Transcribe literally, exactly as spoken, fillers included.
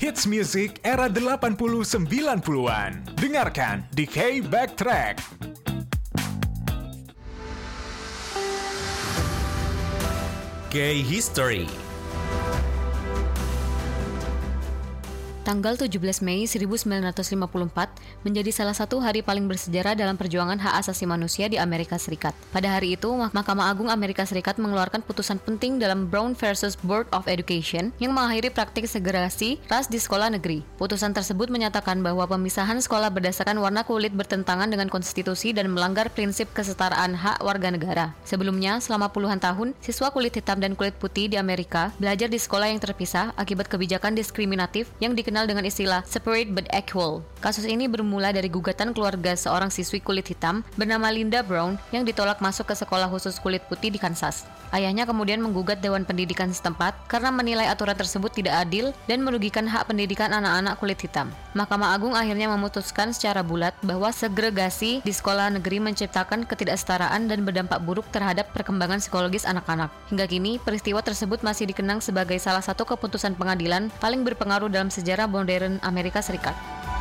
hits music era delapan puluh sembilan puluhan. Dengarkan di K-Backtrack. K-History. Tanggal tujuh belas Mei seribu sembilan ratus lima puluh empat menjadi salah satu hari paling bersejarah dalam perjuangan hak asasi manusia di Amerika Serikat. Pada hari itu, Mahkamah Agung Amerika Serikat mengeluarkan putusan penting dalam Brown versus Board of Education yang mengakhiri praktik segregasi ras di sekolah negeri. Putusan tersebut menyatakan bahwa pemisahan sekolah berdasarkan warna kulit bertentangan dengan konstitusi dan melanggar prinsip kesetaraan hak warga negara. Sebelumnya, selama puluhan tahun, siswa kulit hitam dan kulit putih di Amerika belajar di sekolah yang terpisah akibat kebijakan diskriminatif yang dikenal dengan istilah separate but equal. Kasus ini bermula dari gugatan keluarga seorang siswi kulit hitam bernama Linda Brown yang ditolak masuk ke sekolah khusus kulit putih di Kansas. Ayahnya kemudian menggugat Dewan Pendidikan setempat karena menilai aturan tersebut tidak adil dan merugikan hak pendidikan anak-anak kulit hitam. Mahkamah Agung akhirnya memutuskan secara bulat bahwa segregasi di sekolah negeri menciptakan ketidaksetaraan dan berdampak buruk terhadap perkembangan psikologis anak-anak. Hingga kini, peristiwa tersebut masih dikenang sebagai salah satu keputusan pengadilan paling berpengaruh dalam sejarah modern Amerika Serikat.